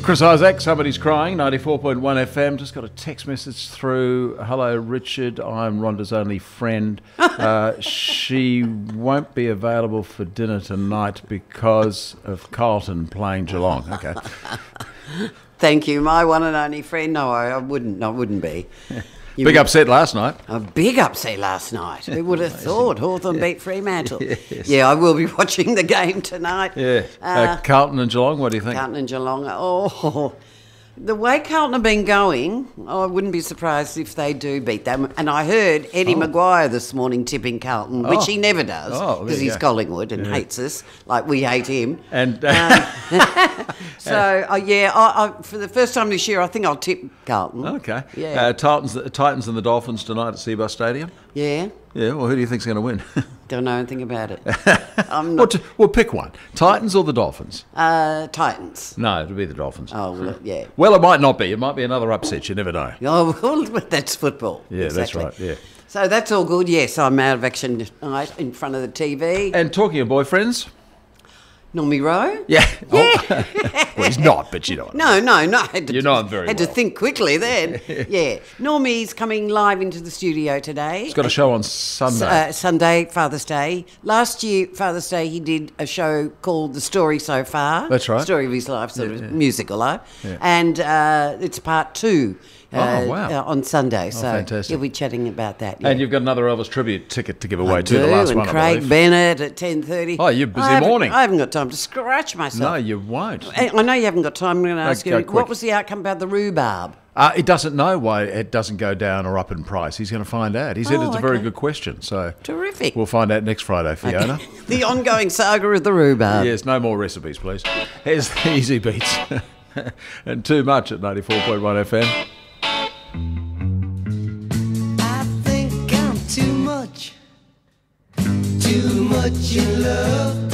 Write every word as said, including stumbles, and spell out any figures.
Chris Isaac, Somebody's Crying, ninety-four point one F M. Just got a text message through. Hello, Richard. I'm Rhonda's only friend. Uh, she won't be available for dinner tonight because of Carlton playing Geelong. Okay. Thank you, my one and only friend. No, I, I wouldn't. I wouldn't be. You Big would, upset last night. A big upset last night. Who would have thought Hawthorn beat Fremantle? Yes. Yeah, I will be watching the game tonight. Yeah. Uh, Uh, Carlton and Geelong, what do you think? Carlton and Geelong. Oh, the way Carlton have been going, oh, I wouldn't be surprised if they do beat them. And I heard Eddie Oh. Maguire this morning tipping Carlton, which Oh. he never does Oh, there because you he's go. Collingwood and Yeah. hates us like we hate him. And Um, so, uh, yeah, I, I, for the first time this year, I think I'll tip Carlton. okay. Yeah. Uh, Titans, Titans and the Dolphins tonight at Seabus Stadium. Yeah. Yeah, well, who do you think's going to win? Don't know anything about it. I'm well, not. t- well, pick one. Titans or the Dolphins? Uh, Titans. No, it'll be the Dolphins. Oh, well, yeah. Well, it might not be. It might be another upset. You never know. Oh, well, but that's football. Yeah, Exactly. that's right. Yeah. So that's all good. Yes, I'm out of action tonight in front of the T V. And talking of boyfriends, Normie Rowe? yeah. Oh. Well, he's not, but you know. what I mean. No, no, no. I had to, You know him very Had well. to think quickly then. Yeah. Normie's coming live into the studio today. He's got a show on Sunday. Uh, Sunday, Father's Day. Last year, Father's Day, he did a show called The Story So Far. That's right. Story of his life, sort Yeah, of yeah. musical life. Yeah. And uh, it's part two. Uh, Oh, wow. uh, on Sunday, so fantastic. he'll be chatting about that. Yeah. And you've got another Elvis tribute ticket to give away I too. do, The last and one, I Craig believe. Bennett at ten thirty. Oh, you're busy I haven't- morning. I haven't got time to scratch No, myself. you won't. I I know you haven't got time. I'm going to ask go you, quick. what was the outcome about the rhubarb? Uh, he doesn't know why it doesn't go down or up in price. He's going to find out. He said Oh, it's a very okay. good question. So Terrific. we'll find out next Friday, Fiona. The ongoing saga of the rhubarb. Yes, no more recipes, please. Here's the Easy Beats. And Too Much at ninety-four point one F M. I think I'm too much, too much in love.